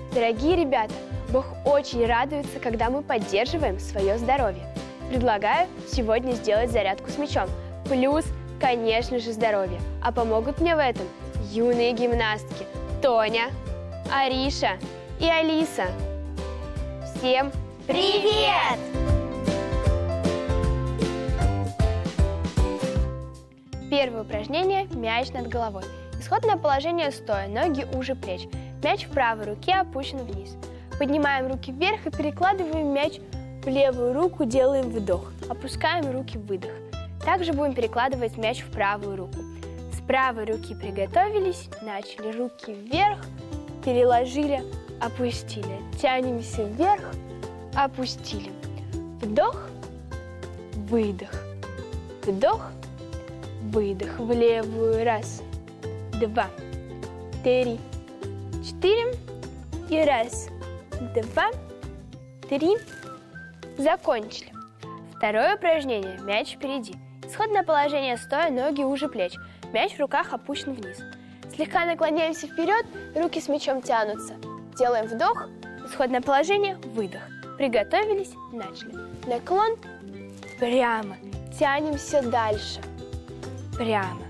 Дорогие ребята, Бог очень радуется, когда мы поддерживаем свое здоровье. Предлагаю сегодня сделать зарядку с мячом. Плюс, конечно же, здоровье. А помогут мне в этом юные гимнастки Тоня, Ариша и Алиса. Всем привет! Первое упражнение – мяч над головой. Исходное положение стоя, ноги уже плеч. Мяч в правой руке опущен вниз. Поднимаем руки вверх и перекладываем мяч в левую руку, делаем вдох. Опускаем руки в выдох. Также будем перекладывать мяч в правую руку. С правой руки приготовились, начали руки вверх, переложили, опустили. Тянемся вверх, опустили. Вдох, выдох. Вдох, выдох. В левую. Раз, два, три, четыре. И раз, два, три. Закончили. Второе упражнение. Мяч впереди. Исходное положение стоя, ноги уже плеч. Мяч в руках опущен вниз. Слегка наклоняемся вперед, руки с мячом тянутся. Делаем вдох. Исходное положение. Выдох. Приготовились. Начали. Наклон. Прямо. Тянемся дальше. Прямо.